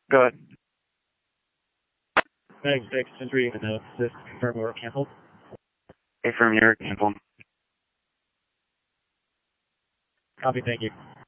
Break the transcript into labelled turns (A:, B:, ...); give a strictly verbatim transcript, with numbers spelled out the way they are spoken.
A: Go ahead.
B: Thanks, thanks. Just reading the notes. Just confirm we were canceled.
A: Confirm you're canceled.
B: Copy, thank you.